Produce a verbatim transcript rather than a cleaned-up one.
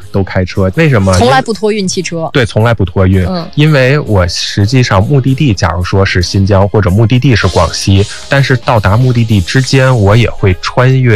都开车。为什么？ 从来不托运汽车。 对，从来不托运。嗯，因为我实际上目的地假如说是新疆，或者目的地是广西，但是到达目的地之间我也会穿越